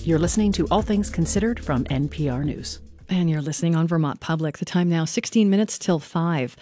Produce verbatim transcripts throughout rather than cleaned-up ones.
You're listening to All Things Considered from N P R News. And you're listening on Vermont Public. The time now, sixteen minutes till five.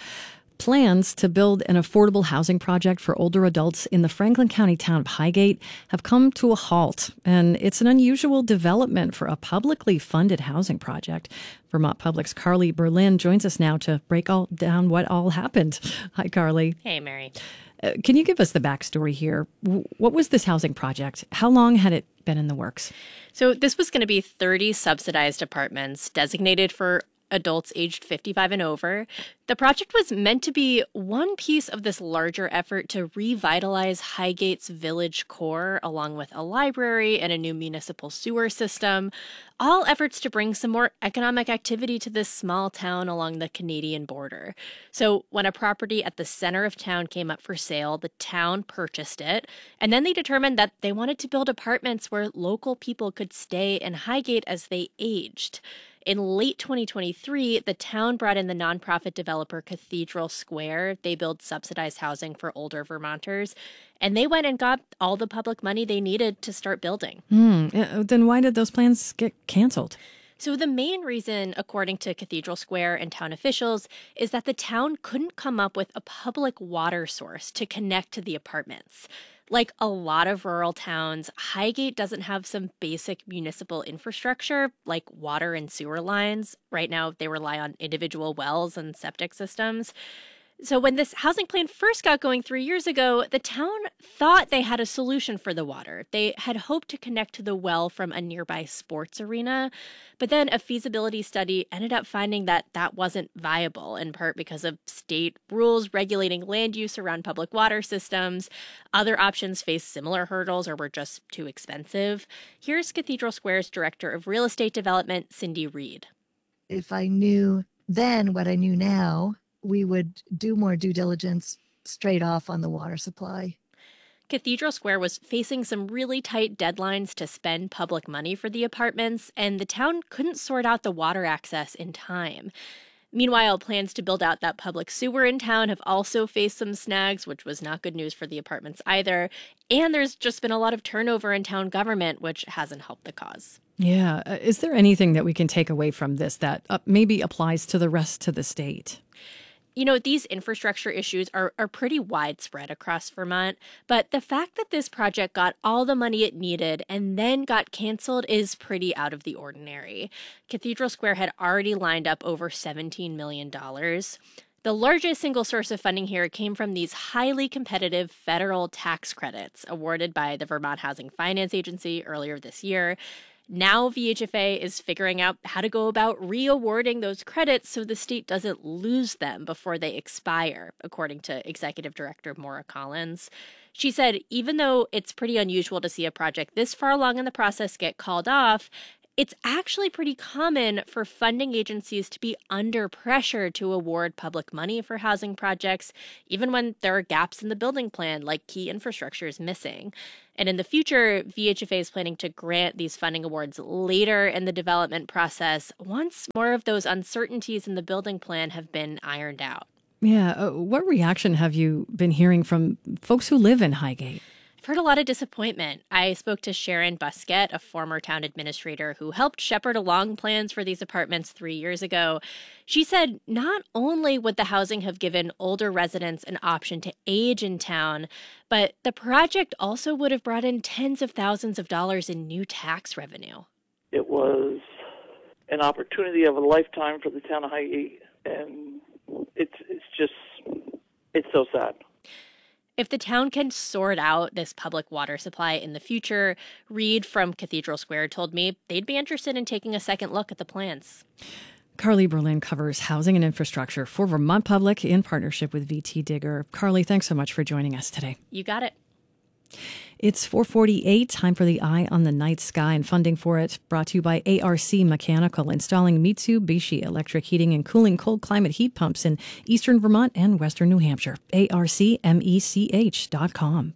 Plans to build an affordable housing project for older adults in the Franklin County town of Highgate have come to a halt. And it's an unusual development for a publicly funded housing project. Vermont Public's Carly Berlin joins us now to break all down what all happened. Hi, Carly. Hey, Mary. Uh, can you give us the backstory here? W- What was this housing project? How long had it been in the works? So this was going to be thirty subsidized apartments designated for adults aged fifty-five and over. The project was meant to be one piece of this larger effort to revitalize Highgate's village core, along with a library and a new municipal sewer system, all efforts to bring some more economic activity to this small town along the Canadian border. So when a property at the center of town came up for sale, the town purchased it, and then they determined that they wanted to build apartments where local people could stay in Highgate as they aged. In late twenty twenty-three, the town brought in the nonprofit developer Cathedral Square. They build subsidized housing for older Vermonters, and they went and got all the public money they needed to start building. Mm, then why did those plans get canceled? So the main reason, according to Cathedral Square and town officials, is that the town couldn't come up with a public water source to connect to the apartments. Like a lot of rural towns, Highgate doesn't have some basic municipal infrastructure like water and sewer lines. Right now, they rely on individual wells and septic systems. So when this housing plan first got going three years ago, the town thought they had a solution for the water. They had hoped to connect to the well from a nearby sports arena, but then a feasibility study ended up finding that that wasn't viable, in part because of state rules regulating land use around public water systems. Other options faced similar hurdles or were just too expensive. Here's Cathedral Square's Director of Real Estate Development, Cindy Reed. If I knew then what I knew now, we would do more due diligence straight off on the water supply. Cathedral Square was facing some really tight deadlines to spend public money for the apartments, and the town couldn't sort out the water access in time. Meanwhile, plans to build out that public sewer in town have also faced some snags, which was not good news for the apartments either. And there's just been a lot of turnover in town government, which hasn't helped the cause. Yeah. Uh, is there anything that we can take away from this that uh, maybe applies to the rest of the state? You know, these infrastructure issues are, are pretty widespread across Vermont, but the fact that this project got all the money it needed and then got canceled is pretty out of the ordinary. Cathedral Square had already lined up over seventeen million dollars. The largest single source of funding here came from these highly competitive federal tax credits awarded by the Vermont Housing Finance Agency earlier this year. Now V H F A is figuring out how to go about re-awarding those credits so the state doesn't lose them before they expire, according to Executive Director Maura Collins. She said even though it's pretty unusual to see a project this far along in the process get called off, it's actually pretty common for funding agencies to be under pressure to award public money for housing projects, even when there are gaps in the building plan, like key infrastructure is missing. And in the future, V H F A is planning to grant these funding awards later in the development process once more of those uncertainties in the building plan have been ironed out. Yeah. Uh, what reaction have you been hearing from folks who live in Highgate? I've heard a lot of disappointment. I spoke to Sharon Busquet, a former town administrator who helped shepherd along plans for these apartments three years ago. She said not only would the housing have given older residents an option to age in town, but the project also would have brought in tens of thousands of dollars in new tax revenue. It was an opportunity of a lifetime for the town of Highgate, and it's it's just, it's so sad. If the town can sort out this public water supply in the future, Reed from Cathedral Square told me they'd be interested in taking a second look at the plans. Carly Berlin covers housing and infrastructure for Vermont Public in partnership with V T Digger. Carly, thanks so much for joining us today. You got it. It's four forty-eight, time for the Eye on the Night Sky, and funding for it brought to you by A R C Mechanical, installing Mitsubishi electric heating and cooling cold climate heat pumps in eastern Vermont and western New Hampshire. A R C mech dot com.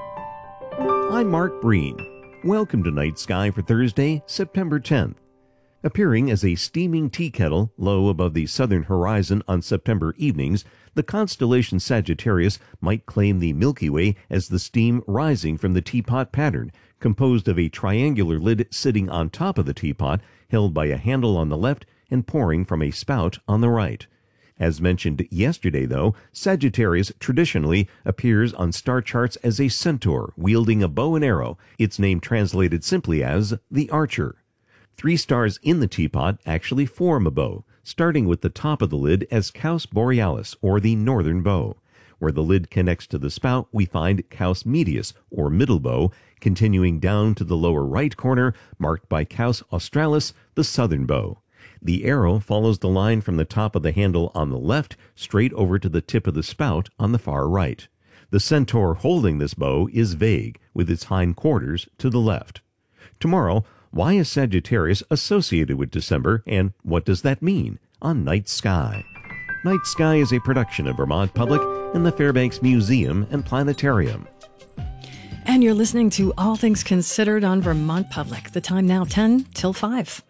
I'm Mark Breen. Welcome to Night Sky for Thursday, September tenth. Appearing as a steaming tea kettle low above the southern horizon on September evenings, the constellation Sagittarius might claim the Milky Way as the steam rising from the teapot pattern, composed of a triangular lid sitting on top of the teapot, held by a handle on the left and pouring from a spout on the right. As mentioned yesterday, though, Sagittarius traditionally appears on star charts as a centaur wielding a bow and arrow, its name translated simply as the Archer. Three stars in the teapot actually form a bow, starting with the top of the lid as Caus Borealis, or the northern bow. Where the lid connects to the spout, we find Caus Medius, or middle bow, continuing down to the lower right corner, marked by Caus Australis, the southern bow. The arrow follows the line from the top of the handle on the left straight over to the tip of the spout on the far right. The centaur holding this bow is vague, with its hind quarters to the left. Tomorrow, why is Sagittarius associated with December, and what does that mean on Night Sky? Night Sky is a production of Vermont Public and the Fairbanks Museum and Planetarium. And you're listening to All Things Considered on Vermont Public. The time now ten till five.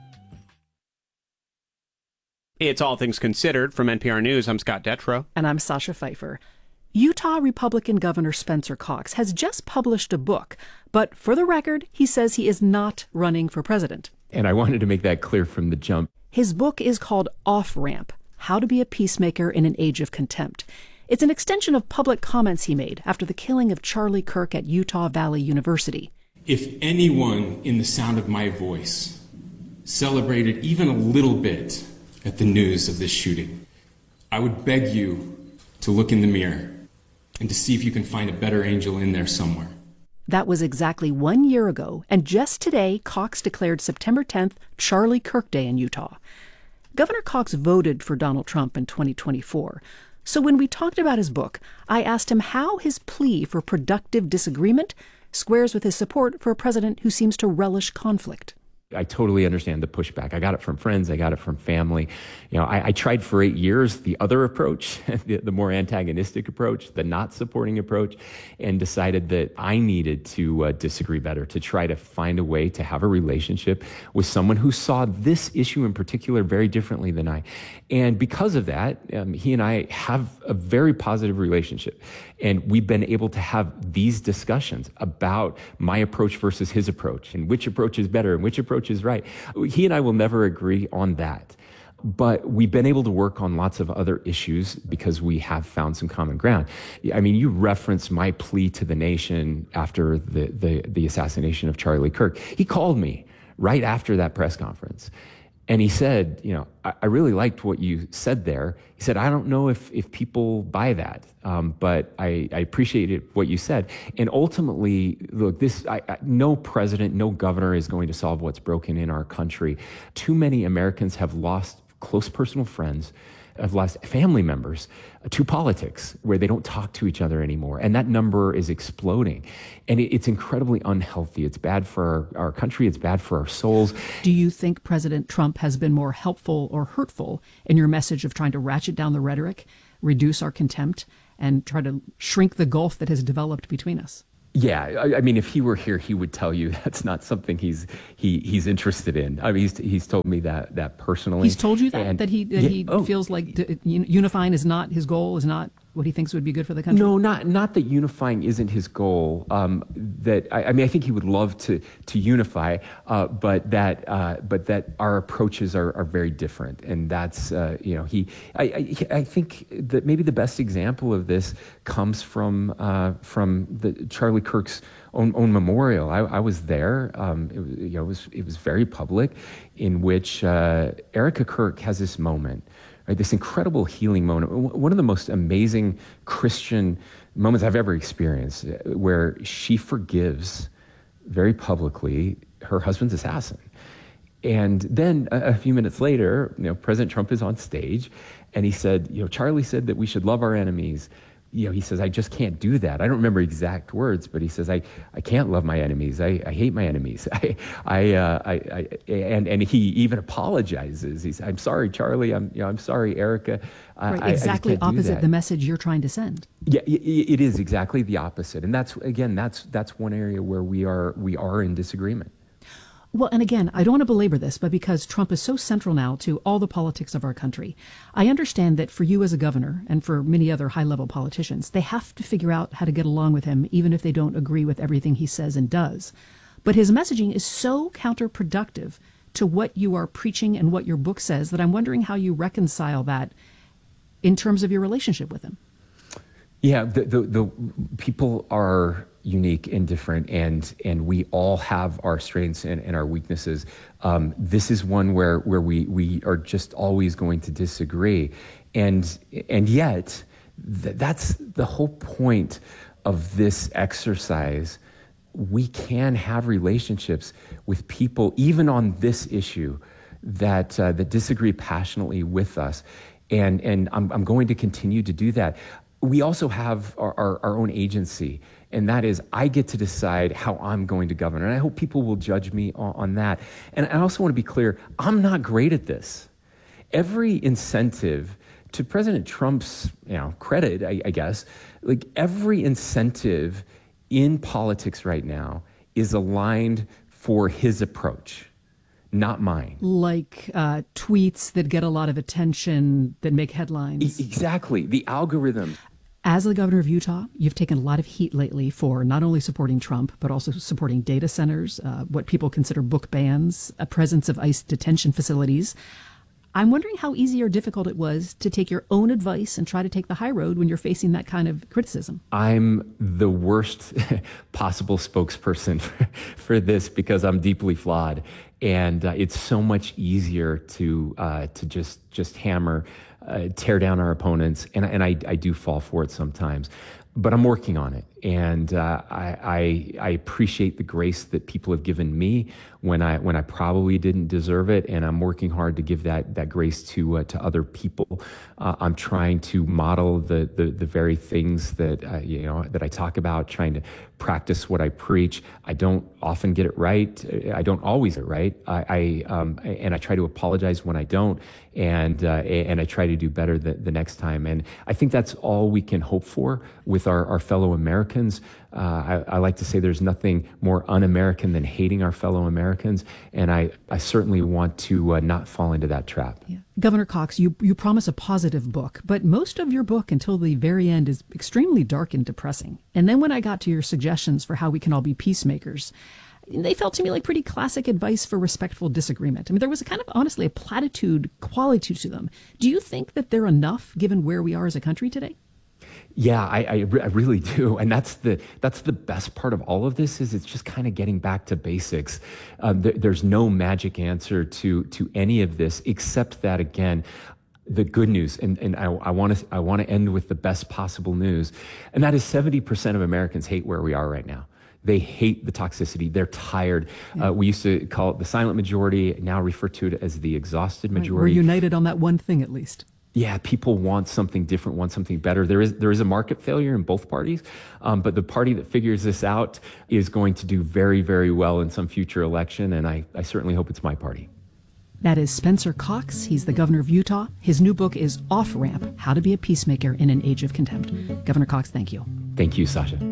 It's All Things Considered from N P R News. I'm Scott Detrow. And I'm Sasha Pfeiffer. Utah Republican Governor Spencer Cox has just published a book, but for the record, he says he is not running for president. And I wanted to make that clear from the jump. His book is called Off Ramp: How to Be a Peacemaker in an Age of Contempt. It's an extension of public comments he made after the killing of Charlie Kirk at Utah Valley University. If anyone in the sound of my voice celebrated even a little bit at the news of this shooting, I would beg you to look in the mirror and to see if you can find a better angel in there somewhere. That was exactly one year ago, and just today, Cox declared September tenth Charlie Kirk Day in Utah. Governor Cox voted for Donald Trump in twenty twenty-four. So when we talked about his book, I asked him how his plea for productive disagreement squares with his support for a president who seems to relish conflict. I totally understand the pushback. I got it from friends. I got it from family. You know, I, I tried for eight years the other approach, the, the more antagonistic approach, the not supporting approach, and decided that I needed to uh, disagree better, to try to find a way to have a relationship with someone who saw this issue in particular very differently than I. And because of that, um, he and I have a very positive relationship. And we've been able to have these discussions about my approach versus his approach, and which approach is better and which approach is right. He and I will never agree on that. But we've been able to work on lots of other issues because we have found some common ground. I mean, you referenced my plea to the nation after the, the, the assassination of Charlie Kirk. He called me right after that press conference. And he said, you know, I, I really liked what you said there. He said, I don't know if, if people buy that, um, but I, I appreciated what you said. And ultimately, look, this, I, I, no president, no governor is going to solve what's broken in our country. Too many Americans have lost close personal friends, have lost family members to politics, where they don't talk to each other anymore. And that number is exploding. And it, it's incredibly unhealthy. It's bad for our, our country. It's bad for our souls. Do you think President Trump has been more helpful or hurtful in your message of trying to ratchet down the rhetoric, reduce our contempt, and try to shrink the gulf that has developed between us? Yeah, I, I mean, if he were here, he would tell you that's not something he's he he's interested in. I mean, he's he's told me that that personally. He's told you that and, that he that yeah, he oh. feels like d- unifying is not his goal, is not what he thinks would be good for the country. No, not not that unifying isn't his goal. Um, that I, I mean, I think he would love to to unify, uh, but that uh, but that our approaches are, are very different, and that's uh, you know he. I, I I think that maybe the best example of this comes from uh, from the Charlie Kirk's own own memorial. I, I was there. Um, it was, you know, it was it was very public, in which uh, Erica Kirk has this moment. Right, this incredible healing moment, one of the most amazing Christian moments I've ever experienced, where she forgives very publicly her husband's assassin. And then a, a few minutes later, you know, President Trump is on stage, and he said, you know, Charlie said that we should love our enemies. You know, he says, I just can't do that. I don't remember exact words, but he says, I, I can't love my enemies. I, I hate my enemies. I, I, uh, I, I, and, and he even apologizes. He's, I'm sorry, Charlie. I'm, you know, I'm sorry, Erica. Right, I, exactly I opposite the message you're trying to send. Yeah, it is exactly the opposite. And that's, again, that's, that's one area where we are, we are in disagreement. Well, and again, I don't want to belabor this, but because Trump is so central now to all the politics of our country, I understand that for you as a governor and for many other high-level politicians, they have to figure out how to get along with him, even if they don't agree with everything he says and does. But his messaging is so counterproductive to what you are preaching and what your book says that I'm wondering how you reconcile that in terms of your relationship with him. Yeah, the, the, the people are unique and different, and and we all have our strengths and, and our weaknesses. Um, this is one where where we we are just always going to disagree, and and yet th- that's the whole point of this exercise. We can have relationships with people, even on this issue, that uh, that disagree passionately with us, and and I'm I'm going to continue to do that. We also have our, our, our own agency, and that is I get to decide how I'm going to govern, and I hope people will judge me on, on that. And I also want to be clear, I'm not great at this. Every incentive, to President Trump's you know credit, I, I guess, like every incentive in politics right now is aligned for his approach, not mine. Like uh, tweets that get a lot of attention, that make headlines. E- exactly, the algorithm. As the governor of Utah, you've taken a lot of heat lately for not only supporting Trump, but also supporting data centers, uh, what people consider book bans, a presence of ICE detention facilities. I'm wondering how easy or difficult it was to take your own advice and try to take the high road when you're facing that kind of criticism. I'm the worst possible spokesperson for, for this because I'm deeply flawed, and uh, it's so much easier to uh, to just just hammer, uh, tear down our opponents, and and I, I do fall for it sometimes. But I'm working on it, and uh, I, I I appreciate the grace that people have given me when I when I probably didn't deserve it, and I'm working hard to give that that grace to uh, to other people. Uh, I'm trying to model the the, the very things that uh, you know that I talk about, trying to practice what I preach. I don't often get it right. I don't always get it right. I, I um, and I try to apologize when I don't, and uh, and I try to do better the, the next time. And I think that's all we can hope for with our, our fellow Americans. Uh, I, I like to say there's nothing more un-American than hating our fellow Americans, and I, I certainly want to uh, not fall into that trap. Yeah. Governor Cox, you, you promise a positive book, but most of your book until the very end is extremely dark and depressing. And then when I got to your suggestions for how we can all be peacemakers, they felt to me like pretty classic advice for respectful disagreement. I mean, there was a kind of, honestly, a platitude quality to them. Do you think that they're enough given where we are as a country today? Yeah, I, I, I really do, and that's the that's the best part of all of this is it's just kind of getting back to basics. Um, th- there's no magic answer to to any of this except that, again, the good news, and and I want to I want to end with the best possible news, and that is seventy percent of Americans hate where we are right now. They hate the toxicity. They're tired. Yeah. Uh, we used to call it the silent majority, now refer to it as the exhausted majority. Right. We're united on that one thing, at least. Yeah, people want something different, want something better. There is there is a market failure in both parties, um, but the party that figures this out is going to do very, very well in some future election, and I, I certainly hope it's my party. That is Spencer Cox. He's the governor of Utah. His new book is Off Ramp, How to Be a Peacemaker in an Age of Contempt. Governor Cox, thank you. Thank you, Sasha.